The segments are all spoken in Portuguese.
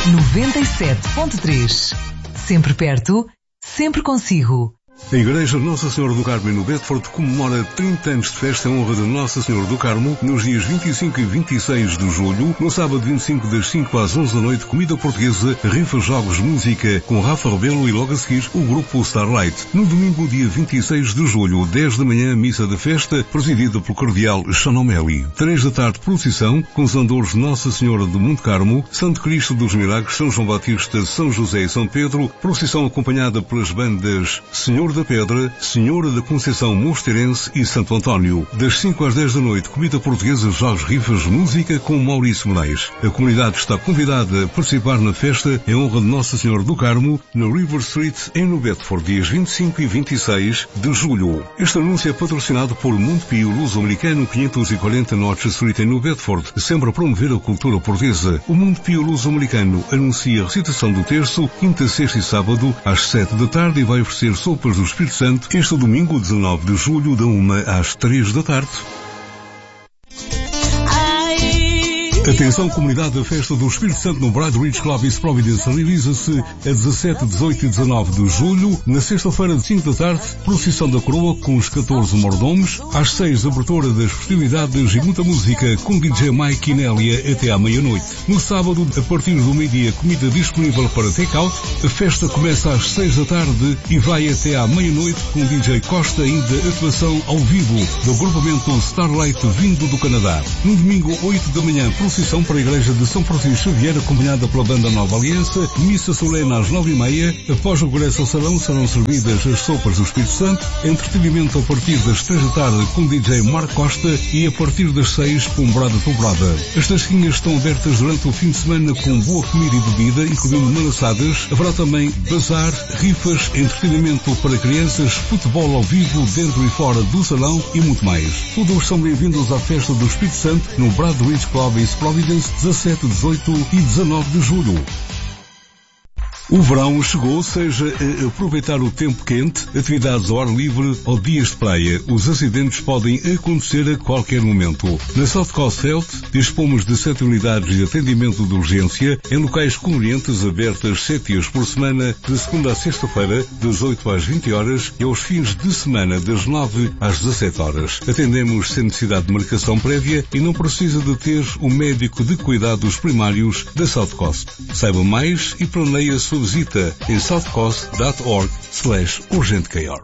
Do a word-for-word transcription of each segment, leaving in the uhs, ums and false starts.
noventa e sete ponto três. Sempre perto, sempre consigo. A Igreja Nossa Senhora do Carmo no Bedford comemora trinta anos de festa em honra de Nossa Senhora do Carmo nos dias vinte e cinco e vinte e seis de julho. No sábado vinte e cinco das cinco às onze da noite, comida portuguesa, rifa, jogos, música com Rafa Rebelo e logo a seguir o grupo Starlight. No domingo, dia vinte e seis de julho, dez da manhã, missa da festa, presidida pelo cardeal Sean O'Malley. três da tarde, procissão com os andores Nossa Senhora do Monte Carmo, Santo Cristo dos Milagres, São João Batista, São José e São Pedro. Procissão acompanhada pelas bandas Senhor da Pedra, Senhora da Conceição Mosteirense e Santo António. Das cinco às dez da noite, comida portuguesa, jogos, rifas, música com Maurício Moraes. A comunidade está convidada a participar na festa em honra de Nossa Senhora do Carmo, na River Street, em no Bedford, dias vinte e cinco e vinte e seis de julho. Este anúncio é patrocinado por Montepio Luso-Americano, quinhentos e quarenta North Street, em no Bedford, sempre a promover a cultura portuguesa. O Montepio Luso-Americano anuncia a recitação do terço, quinta, sexta e sábado, às sete da tarde, e vai oferecer sopas do Espírito Santo este domingo, dezenove de julho, da uma às três da tarde. Atenção, comunidade, da festa do Espírito Santo no Bride Ridge Club East Providence realiza-se a dezassete, dezoito e dezanove de julho, na sexta-feira de cinco da tarde, procissão da coroa com os catorze mordomos, às seis, abertura das festividades e muita música com D J Mike e Nélia até à meia-noite. No sábado, a partir do meio-dia, comida disponível para take-out. A festa começa às seis da tarde e vai até à meia-noite com D J Costa, ainda atuação ao vivo do agrupamento Starlight vindo do Canadá. No domingo, oito da manhã, procissão para a Igreja de São Francisco Xavier, acompanhada pela banda Nova Aliança, missa solene às nove e meia. Após o regresso ao salão, serão servidas as sopas do Espírito Santo, entretenimento a partir das três da tarde com D J Marco Costa e a partir das seis com Brada Dobrada. As tasquinhas estão abertas durante o fim de semana com boa comida e bebida, incluindo malassadas. Haverá também bazar, rifas, entretenimento para crianças, futebol ao vivo dentro e fora do salão e muito mais. Todos são bem-vindos à festa do Espírito Santo no Bride Ridge Club East Providence, dezassete, dezoito e dezanove de julho. O verão chegou, seja a aproveitar o tempo quente, atividades ao ar livre ou dias de praia. Os acidentes podem acontecer a qualquer momento. Na South Coast Health, dispomos de sete unidades de atendimento de urgência em locais convenientes, abertas sete dias por semana, de segunda a sexta-feira, das oito às vinte horas e aos fins de semana, das nove às dezassete horas. Atendemos sem necessidade de marcação prévia e não precisa de ter o médico de cuidados primários da South Coast. Saiba mais e planeie a sua visita em southcoast.org slash urgentecare.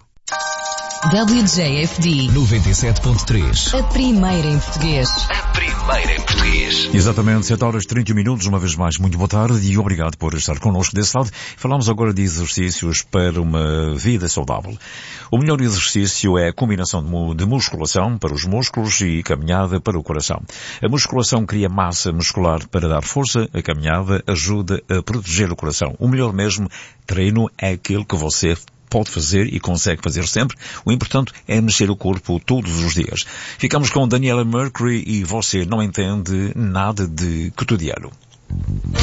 W J F D noventa e sete ponto três. A primeira em português. A primeira em português. Exatamente, sete horas e trinta minutos. Uma vez mais, muito boa tarde e obrigado por estar connosco desse lado. Falamos agora de exercícios para uma vida saudável. O melhor exercício é a combinação de musculação para os músculos e caminhada para o coração. A musculação cria massa muscular para dar força, a caminhada ajuda a proteger o coração. O melhor mesmo treino é aquele que você pode fazer e consegue fazer sempre. O importante é mexer o corpo todos os dias. Ficamos com Daniela Mercury e você não entende nada de cotidiano.